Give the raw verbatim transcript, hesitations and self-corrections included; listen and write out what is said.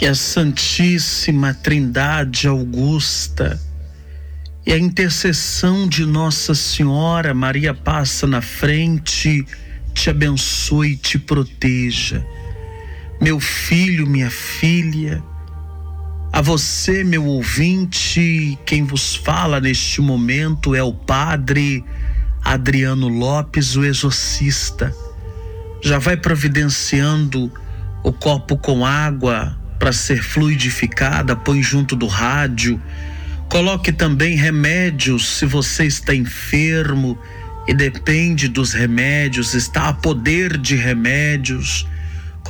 Que a Santíssima Trindade Augusta e a intercessão de Nossa Senhora Maria Passa na Frente te abençoe e te proteja. Meu filho, minha filha, a você, meu ouvinte, quem vos fala neste momento é o Padre Adriano Lopes, o exorcista. Já vai providenciando o copo com água para ser fluidificada, põe junto do rádio. Coloque também remédios se você está enfermo e depende dos remédios, está a poder de remédios.